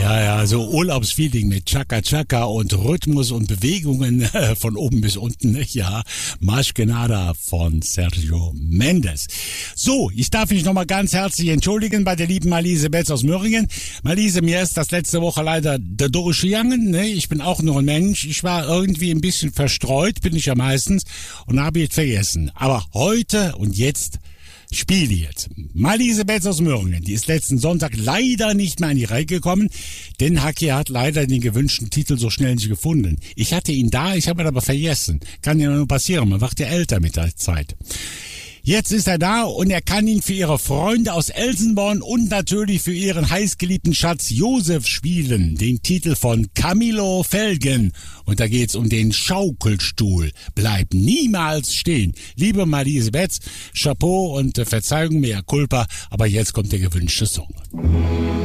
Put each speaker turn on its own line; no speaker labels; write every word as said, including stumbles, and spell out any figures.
Ja, ja, so Urlaubsfeeling mit Chaka Chaka und Rhythmus und Bewegungen äh, von oben bis unten. Ja, Más que nada von Sergio Mendes. So, ich darf mich nochmal ganz herzlich entschuldigen bei der lieben Marlise Betz aus Möhringen. Marlise, mir ist das letzte Woche leider der durchgegangen. Ne? Ich bin auch nur ein Mensch. Ich war irgendwie ein bisschen verstreut, bin ich ja meistens, und habe jetzt vergessen. Aber heute und jetzt Spiel jetzt. Marlise Betz aus Möhringen, die ist letzten Sonntag leider nicht mehr an die Reihe gekommen, denn Haki hat leider den gewünschten Titel so schnell nicht gefunden. Ich hatte ihn da, ich habe ihn aber vergessen. Kann ja nur passieren, man wird ja älter mit der Zeit. Jetzt ist er da und er kann ihn für ihre Freunde aus Elsenborn und natürlich für ihren heißgeliebten Schatz Josef spielen. Den Titel von Camilo Felgen. Und da geht's um den Schaukelstuhl. Bleib niemals stehen. Liebe Marlise Betz, Chapeau und äh, Verzeihung, mea culpa. Aber jetzt kommt der gewünschte Song.